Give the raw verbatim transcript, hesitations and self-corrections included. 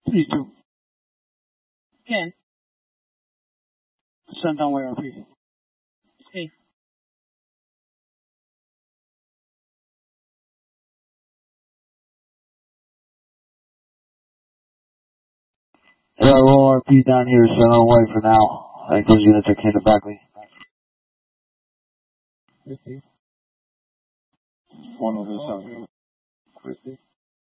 three two. Ken. Send down Y R P. Okay. Yeah, roll R P down here, send on way for now. I think those units are clean back. Christy. One over seven. Christy.